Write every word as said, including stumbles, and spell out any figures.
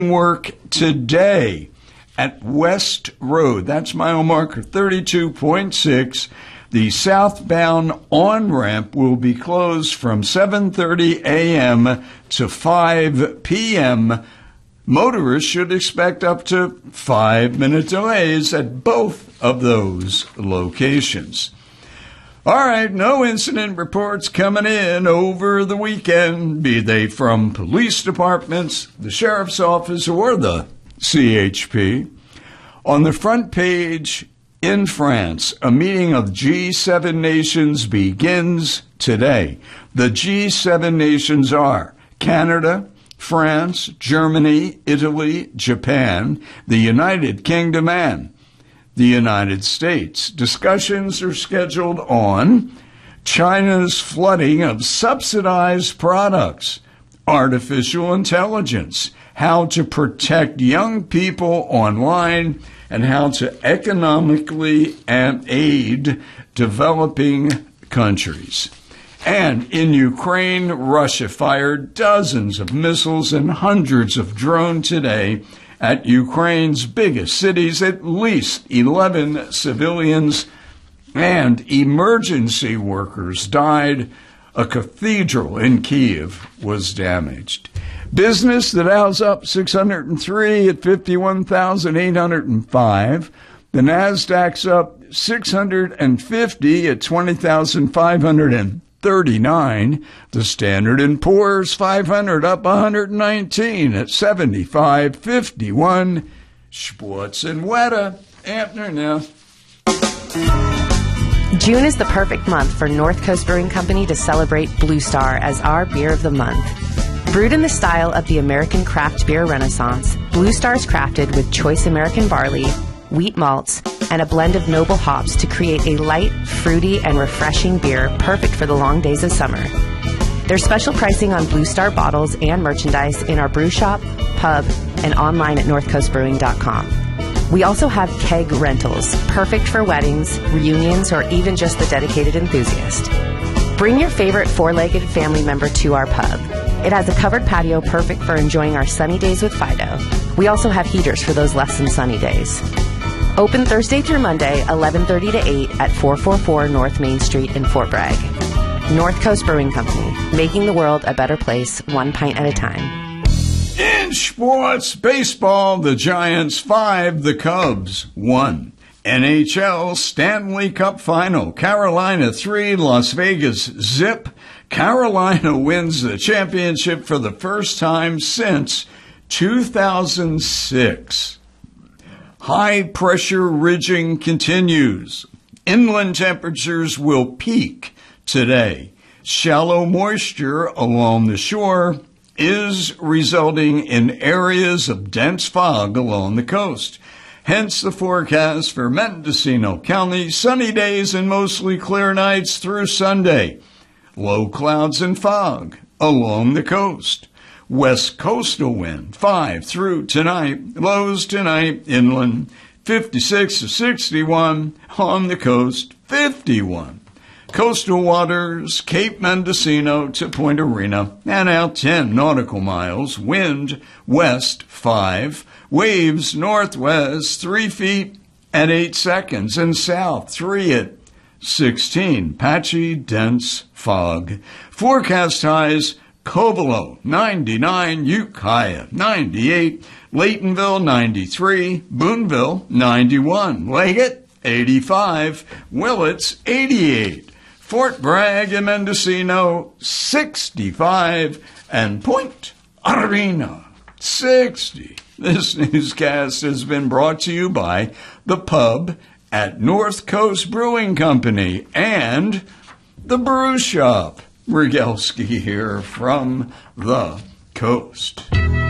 work today at West Road. That's mile marker thirty-two point six. The southbound on-ramp will be closed from seven thirty a.m. to five p.m. Motorists should expect up to five-minute delays at both of those locations. All right, no incident reports coming in over the weekend, be they from police departments, the sheriff's office, or the C H P. On the front page, in France, a meeting of G seven nations begins today. The G seven nations are Canada, France, Germany, Italy, Japan, the United Kingdom, and the United States. Discussions are scheduled on China's flooding of subsidized products, artificial intelligence, how to protect young people online, and how to economically and aid developing countries. And in Ukraine, Russia fired dozens of missiles and hundreds of drones today at Ukraine's biggest cities. At least eleven civilians and emergency workers died. A cathedral in Kiev was damaged. Business, the Dow's up six hundred three at fifty-one thousand eight hundred five. The Nasdaq's up six hundred fifty at twenty thousand five hundred thirty-nine. The Standard and Poor's five hundred up one hundred nineteen at seventy-five fifty-one. Sports and weather. Ampner now. June is the perfect month for North Coast Brewing Company to celebrate Blue Star as our beer of the month. Brewed in the style of the American craft beer renaissance, Blue Star is crafted with choice American barley, wheat malts, and a blend of noble hops to create a light, fruity, and refreshing beer perfect for the long days of summer. There's special pricing on Blue Star bottles and merchandise in our brew shop, pub, and online at north coast brewing dot com. We also have keg rentals, perfect for weddings, reunions, or even just the dedicated enthusiast. Bring your favorite four-legged family member to our pub. It has a covered patio perfect for enjoying our sunny days with Fido. We also have heaters for those less than sunny days. Open Thursday through Monday, eleven thirty to eight at four forty-four North Main Street in Fort Bragg. North Coast Brewing Company, making the world a better place, one pint at a time. In sports, baseball, the Giants five, the Cubs one. N H L Stanley Cup Final, Carolina three, Las Vegas zip. Carolina wins the championship for the first time since two thousand six. High-pressure ridging continues. Inland temperatures will peak today. Shallow moisture along the shore is resulting in areas of dense fog along the coast. Hence the forecast for Mendocino County, sunny days and mostly clear nights through Sunday. Low clouds and fog along the coast. West coastal wind, five through tonight. Lows tonight, inland, fifty-six to sixty-one. On the coast, fifty-one. Coastal waters, Cape Mendocino to Point Arena, and out ten nautical miles. Wind, west, five. Waves, northwest, three feet at eight seconds. And south, three at sixteen. Patchy, dense fog. Forecast highs, Covelo, ninety-nine, Ukiah, ninety-eight, Laytonville, ninety-three, Boonville, ninety-one, Leggett, eighty-five, Willits, eighty-eight, Fort Bragg and Mendocino, sixty-five, and Point Arena, sixty. This newscast has been brought to you by the Pub at North Coast Brewing Company and the Brew Shop. Rygelski here from the coast.